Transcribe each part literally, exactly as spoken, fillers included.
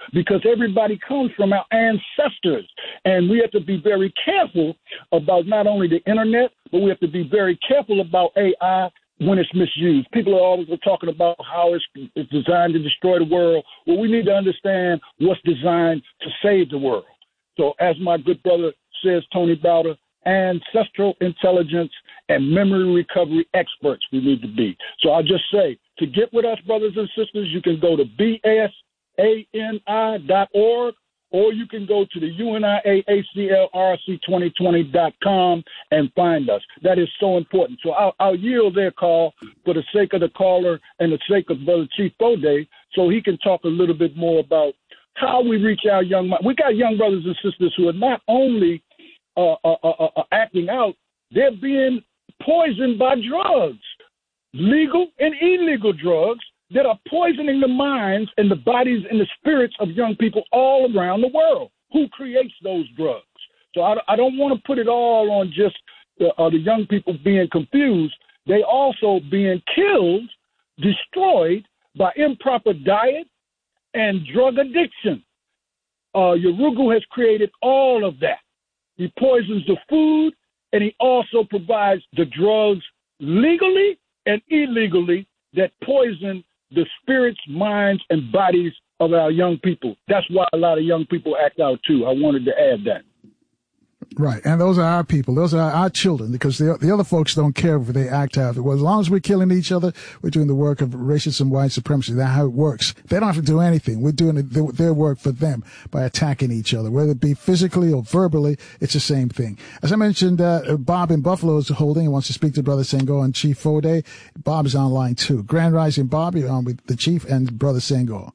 because everybody comes from our ancestors. And we have to be very careful about not only the internet, but we have to be very careful about A I when it's misused. People are always talking about how it's, it's designed to destroy the world. Well, we need to understand what's designed to save the world. So as my good brother says, Tony Bowder, ancestral intelligence and memory recovery experts we need to be. So I'll just say, to get with us, brothers and sisters, you can go to B S A N I dot org, or you can go to the U N I A A C L R C twenty twenty dot com and find us. That is so important. So I'll, I'll yield their call for the sake of the caller and the sake of Brother Chief Fode, so he can talk a little bit more about how we reach our young – we got young brothers and sisters who are not only uh, uh, uh, uh, acting out, they're being poisoned by drugs, legal and illegal drugs, that are poisoning the minds and the bodies and the spirits of young people all around the world. Who creates those drugs? So I, I don't want to put it all on just the, uh, the young people being confused. They also being killed, destroyed by improper diet and drug addiction. Uh, Yurugu has created all of that. He poisons the food, and he also provides the drugs legally and illegally that poison the spirits, minds, and bodies of our young people. That's why a lot of young people act out, too. I wanted to add that. Right. And those are our people. Those are our children, because the, the other folks don't care if they act out. Well, as long as we're killing each other, we're doing the work of racism, white supremacy. That's how it works. They don't have to do anything. We're doing it, their work for them by attacking each other, whether it be physically or verbally. It's the same thing. As I mentioned, uh, Bob in Buffalo is holding and wants to speak to Brother Senghor and Chief Fode. Bob is online too. Grand Rising Bob, you're on with the Chief and Brother Senghor.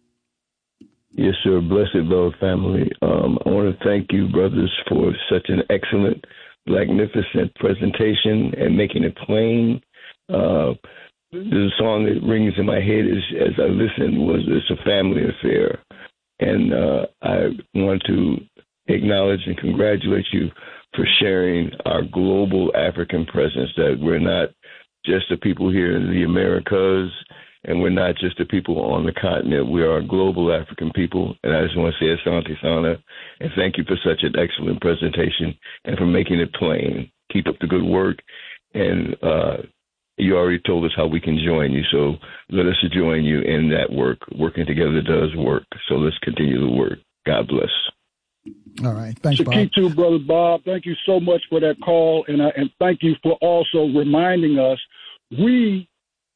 Yes, sir. Blessed Lord family. Um, I want to thank you, brothers, for such an excellent, magnificent presentation and making it plain. Uh, the song that rings in my head is, as I listen, was "It's a Family Affair," and uh, I want to acknowledge and congratulate you for sharing our global African presence. That we're not just the people here in the Americas. And we're not just the people on the continent. We are a global African people. And I just want to say Asante Sana, and thank you for such an excellent presentation and for making it plain. Keep up the good work. And uh, you already told us how we can join you. So let us join you in that work. Working together does work. So let's continue the work. God bless. All right. Thanks, Bob. Thank you, Brother Bob. Thank you so much for that call. And, uh, and thank you for also reminding us we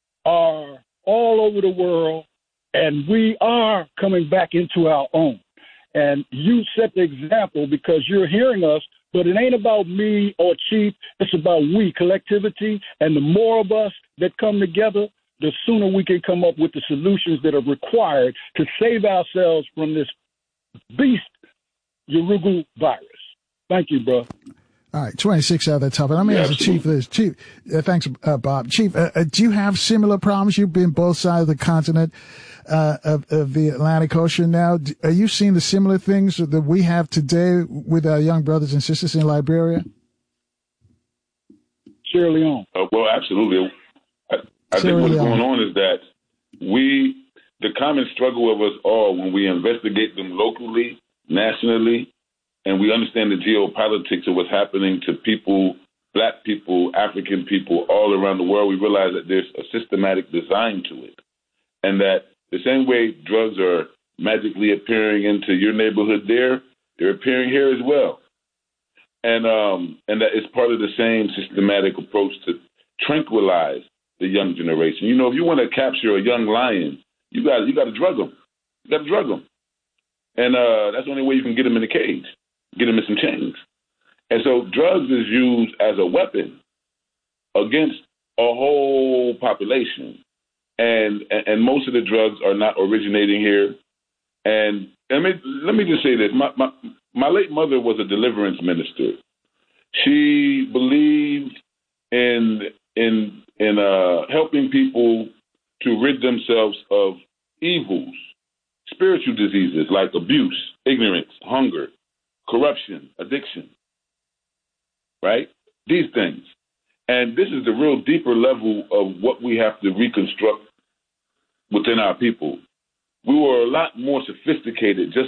are all over the world, and we are coming back into our own. And you set the example because you're hearing us, but it ain't about me or Chief. It's about we, collectivity, and the more of us that come together, the sooner we can come up with the solutions that are required to save ourselves from this beast, Yurugu virus. Thank you, bro. All right, twenty-six out of the top. Let me yeah, ask the Chief this. Chief, uh, thanks, uh, Bob. Chief, uh, uh, do you have similar problems? You've been both sides of the continent uh, of, of the Atlantic Ocean now. Do, are you seeing the similar things that we have today with our young brothers and sisters in Liberia? Sierra Leone. Uh, well, absolutely. I, I think what's going on is that we, the common struggle of us all, when we investigate them locally, nationally, and we understand the geopolitics of what's happening to people, black people, African people all around the world, we realize that there's a systematic design to it. And that the same way drugs are magically appearing into your neighborhood there, they're appearing here as well. And um, and that it's part of the same systematic approach to tranquilize the young generation. You know, if you want to capture a young lion, you got you got to drug them. You got to drug them. And uh, that's the only way you can get them in the cage. Get them in some chains. And so drugs is used as a weapon against a whole population. And and most of the drugs are not originating here. And let me, let me just say this. My, my, my late mother was a deliverance minister. She believed in, in, in uh, helping people to rid themselves of evils, spiritual diseases like abuse, ignorance, hunger, corruption, addiction, right? These things. And this is the real deeper level of what we have to reconstruct within our people. We were a lot more sophisticated just